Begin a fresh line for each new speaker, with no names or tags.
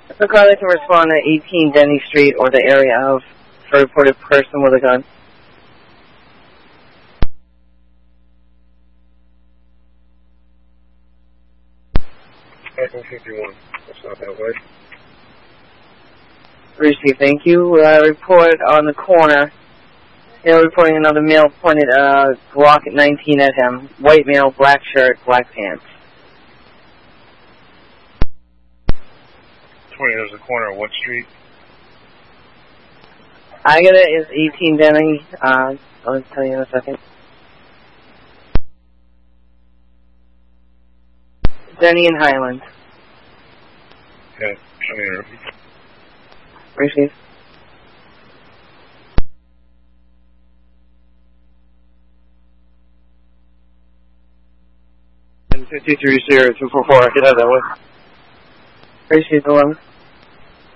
The caller can respond at 18 Denny Street or the area of a reported person with a gun.
51. That's not that way.
Received, thank you. Report on the corner. They're reporting another male pointed Glock at 19 at him. White male, black shirt, black pants.
20, there's a corner of what street?
Agata is 18 Denny. I'll tell you in a second. Denny and Highland.
Okay, show me your...
Received.
And 53 Sierra 244, get out of that way.
Received 11.